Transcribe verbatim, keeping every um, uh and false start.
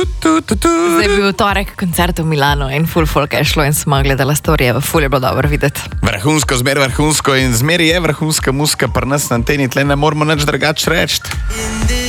Zdaj je bil torek koncert v Milanu in full folk je šlo in smo gledali storije, full je bilo dobro videti. Vrhunsko, zmer vrhunsko in zmer je vrhunska muska, pri nas na anteni tle ne moramo nič drugače reči.